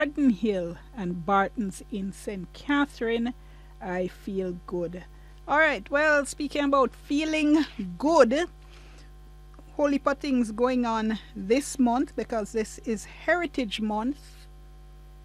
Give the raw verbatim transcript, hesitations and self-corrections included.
Garden Hill and Barton's in Saint Catherine. I feel good. All right, well, speaking about feeling good, whole heap of things going on this month because this is Heritage Month